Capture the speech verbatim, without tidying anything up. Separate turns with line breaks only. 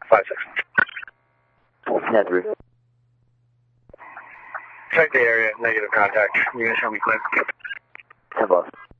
five six.
Net three.
Check the area, negative contact. You gonna show me clear?
ten boss.